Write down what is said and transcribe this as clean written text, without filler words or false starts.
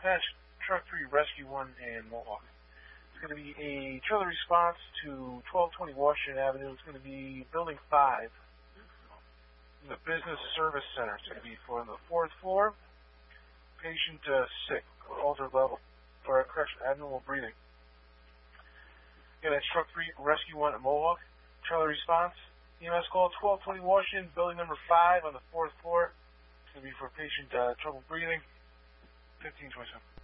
That's Truck 3 Rescue 1 in Mohawk. It's going to be a trailer response to 1220 Washington Avenue. It's going to be Building 5, the Business Service Center. It's going to be for the 4th floor. Patient sick, altered level, or correction, abnormal breathing. Again, that's Truck 3 Rescue 1 at Mohawk. Trailer response. EMS call 1220 Washington, building number 5 on the 4th floor. It's going to be for patient trouble breathing. 1527.